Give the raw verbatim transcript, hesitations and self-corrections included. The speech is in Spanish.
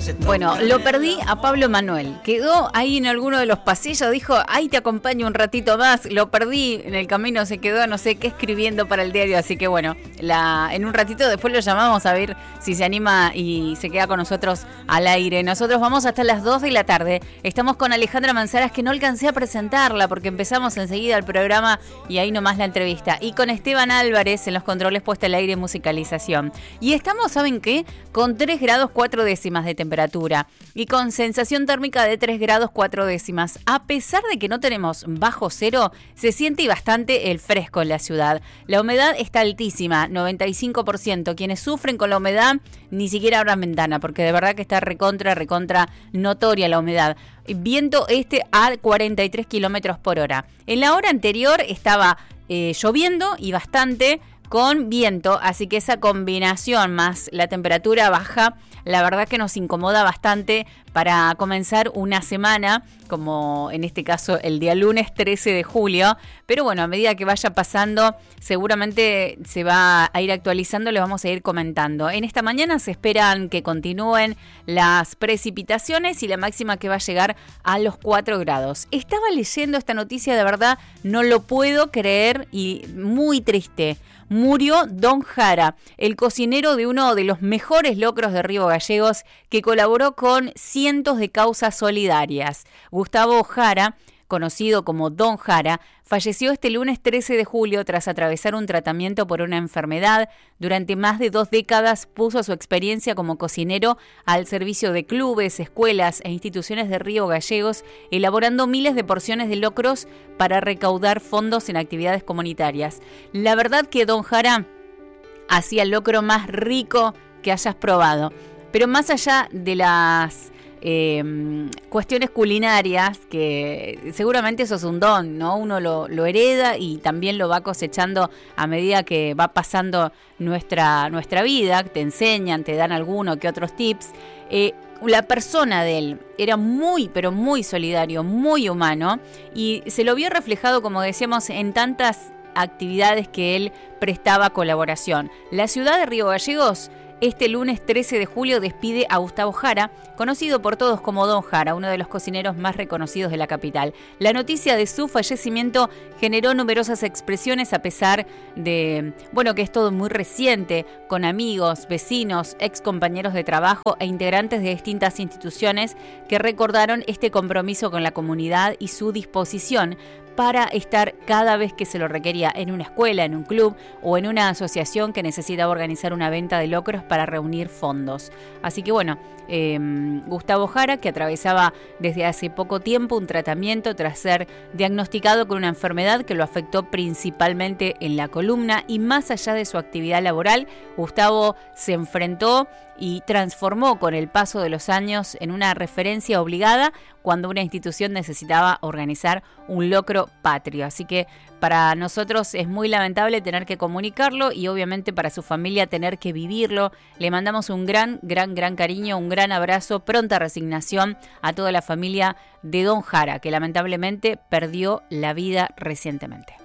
Bueno, lo perdí a Pablo Manuel. Quedó ahí en alguno de los pasillos, dijo, ahí te acompaño un ratito más. Lo perdí en el camino, se quedó no sé qué escribiendo para el diario. Así que bueno, la, en un ratito después lo llamamos a ver si se anima y se queda con nosotros al aire. Nosotros vamos hasta las dos de la tarde. Estamos con Alejandra Manzaras, que no alcancé a presentarla porque empezamos enseguida el programa y ahí nomás la entrevista. Y con Esteban Álvarez en los controles puesta al aire y musicalización. Y estamos, ¿saben qué? Con tres grados cuatro décimas de temperatura y con sensación térmica de tres grados cuatro décimas. A pesar de que no tenemos bajo cero, se siente bastante el fresco en la ciudad. La humedad está altísima, noventa y cinco por ciento. Quienes sufren con la humedad ni siquiera abran ventana, porque de verdad que está recontra, recontra notoria la humedad. Viento este a cuarenta y tres kilómetros por hora. En la hora anterior estaba eh, lloviendo y bastante, con viento, así que esa combinación más la temperatura baja, la verdad que nos incomoda bastante para comenzar una semana, como en este caso el día lunes trece de julio, pero bueno, a medida que vaya pasando, seguramente se va a ir actualizando, les vamos a ir comentando. En esta mañana se esperan que continúen las precipitaciones y la máxima que va a llegar a los cuatro grados. Estaba leyendo esta noticia, de verdad, no lo puedo creer y muy triste. Murió Don Jara, el cocinero de uno de los mejores locros de Río Gallegos, que colaboró con cientos de causas solidarias. Gustavo Jara, conocido como Don Jara, falleció este lunes trece de julio tras atravesar un tratamiento por una enfermedad. Durante más de dos décadas puso su experiencia como cocinero al servicio de clubes, escuelas e instituciones de Río Gallegos, elaborando miles de porciones de locros para recaudar fondos en actividades comunitarias. La verdad que Don Jara hacía el locro más rico que hayas probado. Pero más allá de las Eh, cuestiones culinarias, que seguramente eso es un don, ¿no? Uno lo, lo hereda y también lo va cosechando a medida que va pasando nuestra, nuestra vida, te enseñan, te dan alguno que otros tips. Eh, la persona de él era muy, pero muy solidario, muy humano, y se lo vio reflejado, como decíamos, en tantas actividades que él prestaba colaboración. La ciudad de Río Gallegos este lunes trece de julio despide a Gustavo Jara, conocido por todos como Don Jara, uno de los cocineros más reconocidos de la capital. La noticia de su fallecimiento generó numerosas expresiones a pesar de, bueno, que es todo muy reciente, con amigos, vecinos, ex compañeros de trabajo e integrantes de distintas instituciones que recordaron este compromiso con la comunidad y su disposición para estar cada vez que se lo requería en una escuela, en un club o en una asociación que necesitaba organizar una venta de locros para reunir fondos. Así que bueno, eh, Gustavo Jara, que atravesaba desde hace poco tiempo un tratamiento tras ser diagnosticado con una enfermedad que lo afectó principalmente en la columna, y más allá de su actividad laboral, Gustavo se enfrentó y transformó con el paso de los años en una referencia obligada cuando una institución necesitaba organizar un locro patrio. Así que para nosotros es muy lamentable tener que comunicarlo y obviamente para su familia tener que vivirlo. Le mandamos un gran, gran, gran cariño, un gran abrazo, pronta resignación a toda la familia de Don Jara, que lamentablemente perdió la vida recientemente.